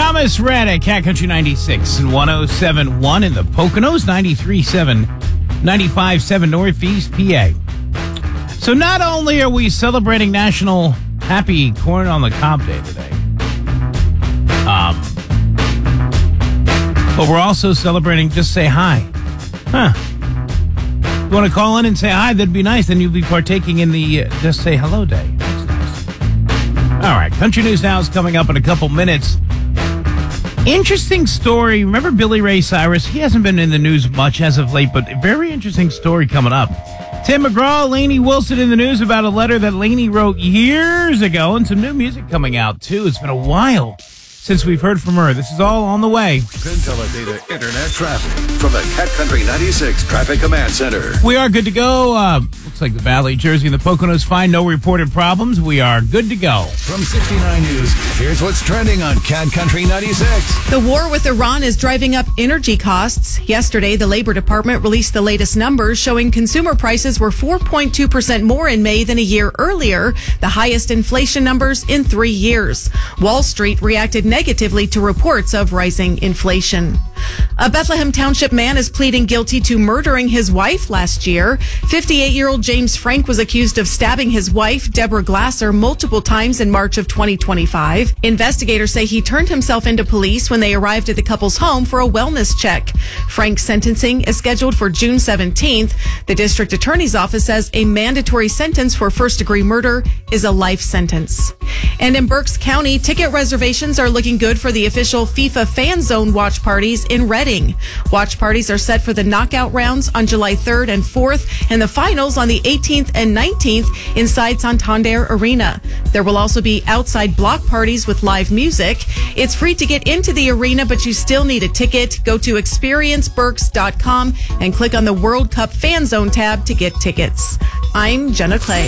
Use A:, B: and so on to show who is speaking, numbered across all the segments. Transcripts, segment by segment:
A: Thomas Red at Cat Country 96 and 107.1 in the Poconos, 93.7, 95.7 Northeast PA. So not only are we celebrating National Happy Corn on the Cob Day today, but we're also celebrating Just Say Hi. You want to call in and say hi? That'd be nice. Then you'll be partaking in the Just Say Hello Day. That's nice. All right, Country News Now is coming up in a couple minutes. Interesting story. Remember Billy Ray Cyrus? He hasn't been in the news much as of late, but a very interesting story coming up. Tim McGraw, Lainey Wilson in the news about a letter that Lainey wrote years ago, and some new music coming out, too. It's been a while since we've heard from her. This is all on the way.
B: PinTeleData Internet traffic from the Cat Country 96 Traffic Command Center.
A: We are good to go. Looks like the Valley, Jersey, and the Poconos fine. No reported problems. We are good to go.
B: From 69 News, here's what's trending on Cat Country 96.
C: The war with Iran is driving up energy costs. Yesterday, the Labor Department released the latest numbers showing consumer prices were 4.2% more in May than a year earlier, the highest inflation numbers in 3 years. Wall Street reacted negatively to reports of rising inflation. A Bethlehem Township man is pleading guilty to murdering his wife last year. 58-year-old James Frank was accused of stabbing his wife, Deborah Glasser, multiple times in March of 2025. Investigators say he turned himself into police when they arrived at the couple's home for a wellness check. Frank's sentencing is scheduled for June 17th. The district attorney's office says a mandatory sentence for first-degree murder is a life sentence. And in Berks County, ticket reservations are looking good for the official FIFA Fan Zone watch parties in Reading. Watch parties are set for the knockout rounds on July 3rd and 4th and the finals on the 18th and 19th inside Santander Arena. There will also be outside block parties with live music. It's free to get into the arena, but you still need a ticket. Go to experienceberks.com and click on the World Cup Fan Zone tab to get tickets. I'm Jenna Clay.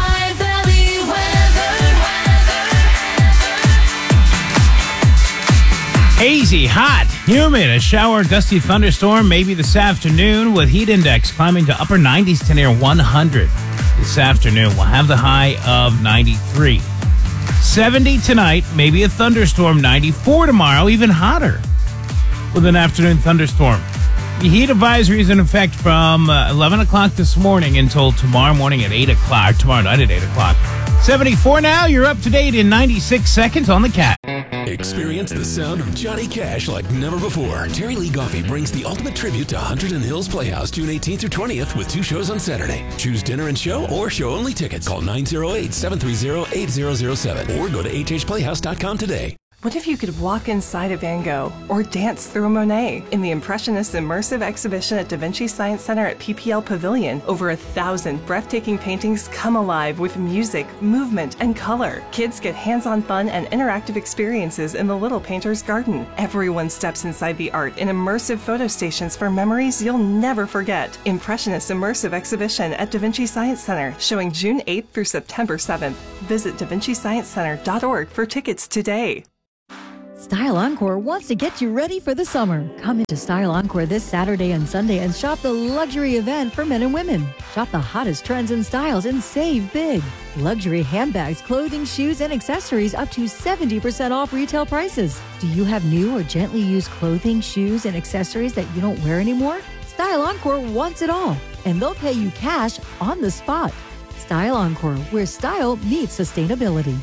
A: Hazy, hot, humid, a shower, gusty thunderstorm maybe this afternoon with heat index climbing to upper 90s to near 100 this afternoon. We'll have the high of 93. 70 tonight, maybe a thunderstorm, 94 tomorrow, even hotter with an afternoon thunderstorm. The heat advisory is in effect from 11 o'clock this morning until tomorrow morning at 8 o'clock, tomorrow night at 8 o'clock. 74 now, you're up to date in 96 seconds on the Cat.
D: Experience the sound of Johnny Cash like never before. Terry Lee Goffey brings the ultimate tribute to Hunterdon Hills Playhouse June 18th through 20th with 2 shows on Saturday. Choose dinner and show or show-only tickets. Call 908-730-8007 or go to hhplayhouse.com today.
E: What if you could walk inside a Van Gogh or dance through a Monet? In the Impressionist Immersive Exhibition at Da Vinci Science Center at PPL Pavilion, over 1,000 breathtaking paintings come alive with music, movement, and color. Kids get hands-on fun and interactive experiences in the Little Painter's Garden. Everyone steps inside the art in immersive photo stations for memories you'll never forget. Impressionist Immersive Exhibition at Da Vinci Science Center, showing June 8th through September 7th. Visit davinciciencecenter.org for tickets today.
F: Style Encore wants to get you ready for the summer. Come into Style Encore this Saturday and Sunday and shop the luxury event for men and women. Shop the hottest trends and styles and save big. Luxury handbags, clothing, shoes, and accessories up to 70% off retail prices. Do you have new or gently used clothing, shoes, and accessories that you don't wear anymore? Style Encore wants it all, and they'll pay you cash on the spot. Style Encore, where style meets sustainability.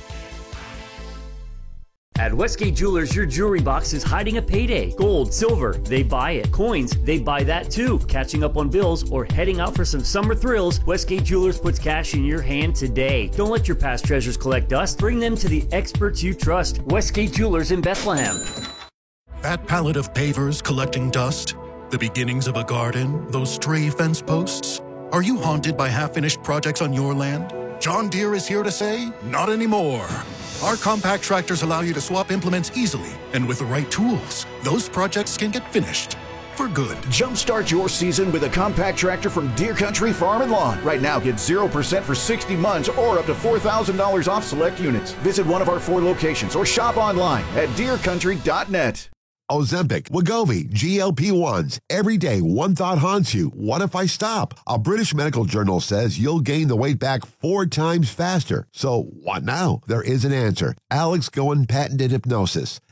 G: At Westgate Jewelers, your jewelry box is hiding a payday. Gold, silver, they buy it. Coins, they buy that too. Catching up on bills or heading out for some summer thrills, Westgate Jewelers puts cash in your hand today. Don't let your past treasures collect dust. Bring them to the experts you trust. Westgate Jewelers in Bethlehem.
H: That pallet of pavers collecting dust? The beginnings of a garden? Those stray fence posts? Are you haunted by half-finished projects on your land? John Deere is here to say, not anymore. Our compact tractors allow you to swap implements easily, and with the right tools, those projects can get finished for good.
I: Jumpstart your season with a compact tractor from Deere Country Farm and Lawn. Right now, get 0% for 60 months or up to $4,000 off select units. Visit one of our 4 locations or shop online at deerecountry.net.
J: Ozempic, Wegovy, GLP-1s. Every day, one thought haunts you. What if I stop? A British medical journal says you'll gain the weight back 4 times faster. So what now? There is an answer. Alex Goen patented hypnosis.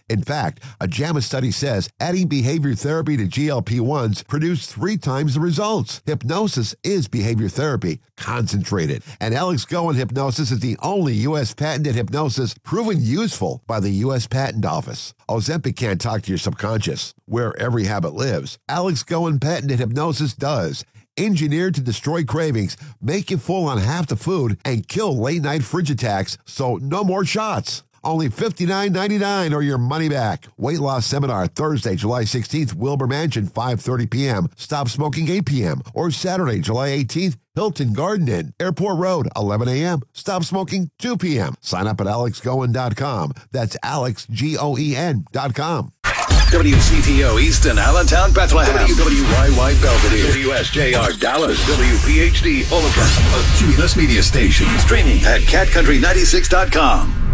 J: In fact, a JAMA study says adding behavior therapy to GLP-1s produced 3 times the results. Hypnosis is behavior therapy, concentrated. And Alex Goen Hypnosis is the only U.S. patented hypnosis proven useful by the U.S. Patent Office. Ozempic can't talk to your subconscious, where every habit lives. Alex Goen patented hypnosis does. Engineered to destroy cravings, make you full on half the food, and kill late-night fridge attacks, so no more shots. Only $59.99 or your money back. Weight loss seminar Thursday, July 16th, Wilbur Mansion, 5:30 p.m. Stop smoking 8 p.m. Or Saturday, July 18th, Hilton Garden Inn, Airport Road, 11 a.m. Stop smoking 2 p.m. Sign up at alexgoen.com. That's alexgoen.com.
B: WCTO Easton, Allentown, Bethlehem. WYY Belvedere. WSJR Dallas. WPHD Omaha. A Cumulus Media Station. Streaming at catcountry96.com.